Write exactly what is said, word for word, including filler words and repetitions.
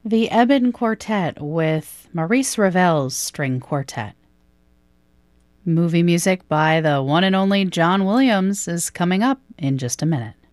The Eben Quartet with Maurice Ravel's String Quartet. Movie music by the one and only John Williams is coming up in just a minute.